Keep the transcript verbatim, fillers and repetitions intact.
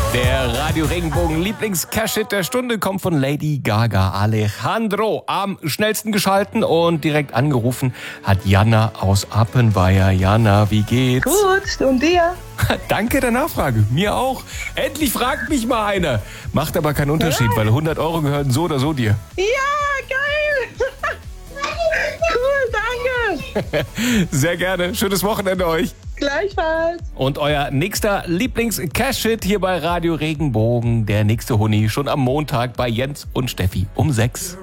Der Radio Regenbogen Lieblings-Cash-Hit der Stunde kommt von Lady Gaga. Alejandro am schnellsten geschalten und direkt angerufen hat Jana aus Appenweier. Jana, wie geht's? Gut, und dir? Danke der Nachfrage. Mir auch. Endlich fragt mich mal einer. Macht aber keinen Unterschied, ja. Weil hundert Euro gehören so oder so dir. Ja, geil. Cool, danke. Sehr gerne. Schönes Wochenende euch. Gleichfalls. Und euer nächster Lieblings-Cash-Hit hier bei Radio Regenbogen. Der nächste Huni schon am Montag bei Jens und Steffi um sechs.